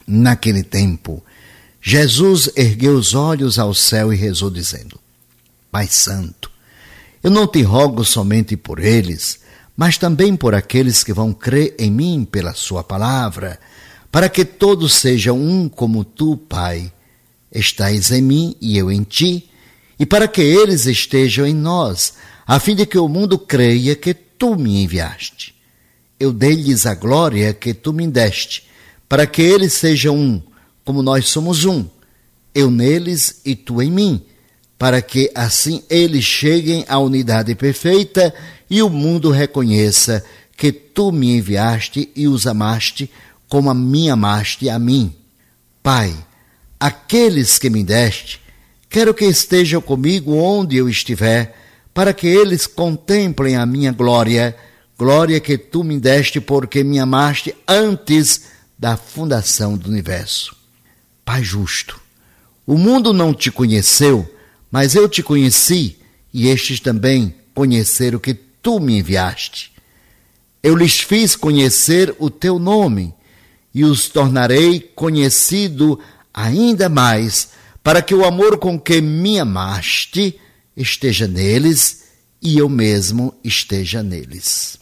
Naquele tempo, Jesus ergueu os olhos ao céu e rezou dizendo: Pai Santo, eu não te rogo somente por eles, mas também por aqueles que vão crer em mim pela sua palavra, para que todos sejam um como tu, Pai, estais em mim e eu em ti, e para que eles estejam em nós, a fim de que o mundo creia que tu me enviaste. Eu dei-lhes a glória que tu me deste, para que eles sejam um, como nós somos um, eu neles e tu em mim, para que assim eles cheguem à unidade perfeita e o mundo reconheça que tu me enviaste e os amaste como a mim amaste a mim. Pai, aqueles que me deste, quero que estejam comigo onde eu estiver, para que eles contemplem a minha glória, glória que tu me deste porque me amaste antes da fundação do universo. Pai justo, o mundo não te conheceu, mas eu te conheci, e estes também conheceram que tu me enviaste. Eu lhes fiz conhecer o teu nome, e os tornarei conhecido ainda mais, para que o amor com que me amaste esteja neles, e eu mesmo esteja neles.